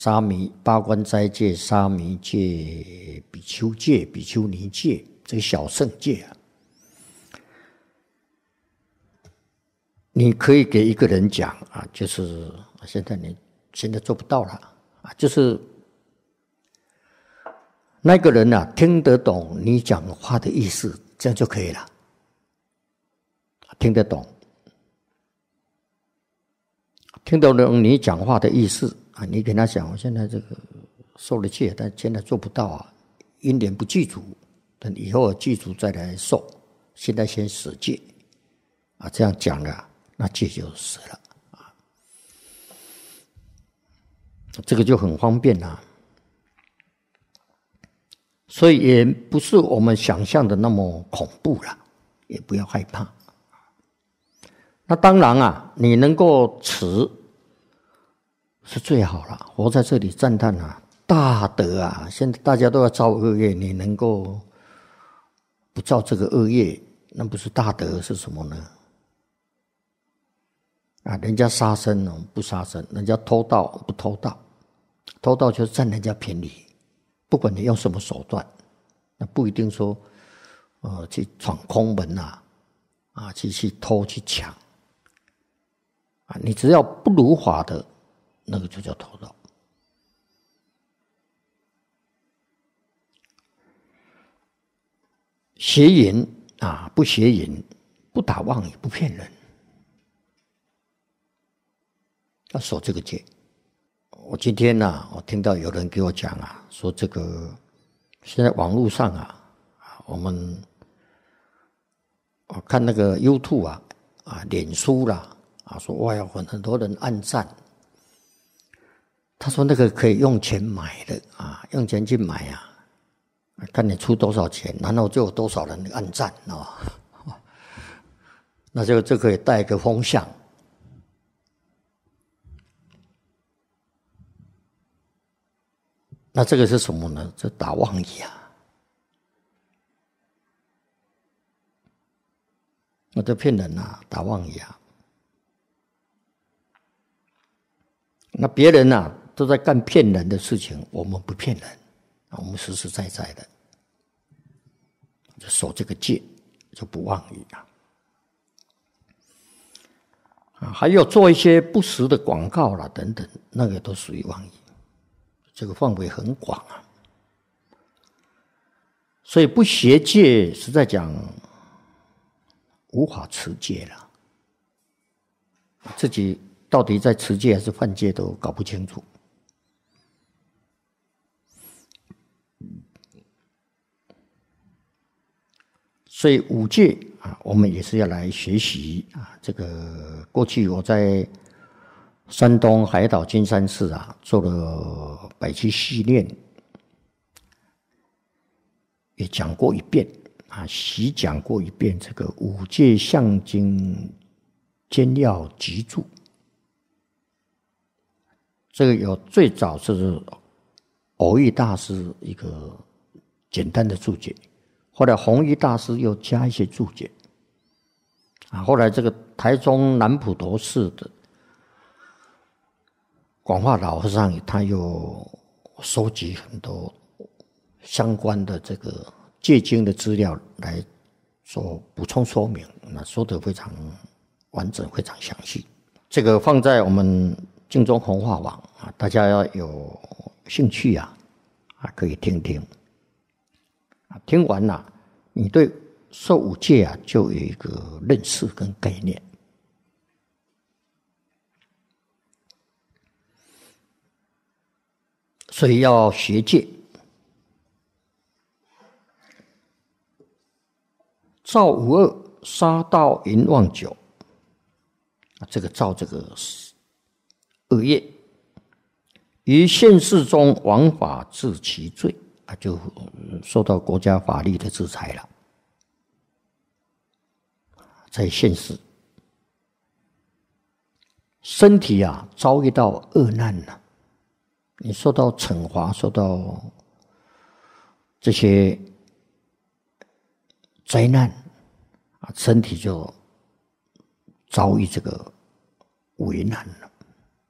沙弥八关斋戒、沙弥戒、比丘戒、比丘尼戒，这个小乘戒啊，你可以给一个人讲啊，就是现在做不到了啊，就是那个人啊听得懂你讲话的意思，这样就可以了。听得懂你讲话的意思啊，你跟他讲，我现在这个受了戒，但现在做不到啊，因缘不具足，等以后具足再来受，现在先舍戒啊，这样讲了，那戒就死了啊，这个就很方便啦。所以也不是我们想象的那么恐怖了，也不要害怕。那当然啊，你能够持是最好了。活在这里赞叹啊，大德啊！现在大家都要造恶业，你能够不造这个恶业，那不是大德是什么呢？啊，人家杀生呢不杀生，人家偷盗不偷盗，偷盗就是占人家便宜。不管你用什么手段，那不一定说，去闯空门啊，去偷去抢。啊，你只要不如法的，那个就叫偷盗。邪淫啊，不邪淫，不打妄语，不骗人，要守这个戒。我今天我听到有人给我讲啊，说这个现在网络上我看那个 YouTube 脸书啦。说哇，有很多人按赞。他说那个可以用钱买的用钱去买看你出多少钱，然后就有多少人按赞那这可以带一个风向。那这个是什么呢？这打妄语那这骗人打妄语那别人都在干骗人的事情，我们不骗人，我们实实在在的就守这个戒，就不妄语还有做一些不实的广告啦等等，那个都属于妄语，这个范围很广所以不学戒，实在讲无法持戒了，自己到底在持戒还是犯戒都搞不清楚。所以五戒我们也是要来学习这个过去我在山东海岛金山寺做了百期系列，也讲过一遍细讲过一遍这个五戒象经简要集注。这个有最早是偶益大师一个简单的注解，后来弘一大师又加一些注解后来这个台中南普陀寺的广化老和尚他又收集很多相关的这个戒经的资料来做补充说明，那说得非常完整，非常详细。这个放在我们净宗弘化网大家要有兴趣可以听听听完你对受五戒就有一个认识跟概念。所以要学戒，造五恶，杀盗淫妄酒，这个造这个恶业，于现世中枉法治其罪就受到国家法律的制裁了。在现世，身体遭遇到恶难了，你受到惩罚，受到这些灾难身体就遭遇这个为难了。